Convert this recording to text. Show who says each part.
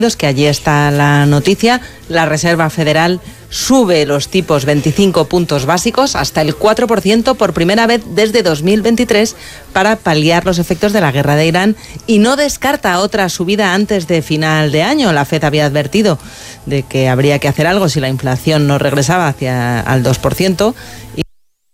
Speaker 1: que allí está la noticia. La Reserva Federal sube los tipos 25 puntos básicos hasta el 4% por primera vez desde 2023 para paliar los efectos de la guerra de Irán y no descarta otra subida antes de final de año. La FED había advertido de que habría que hacer algo si la inflación no regresaba al 2%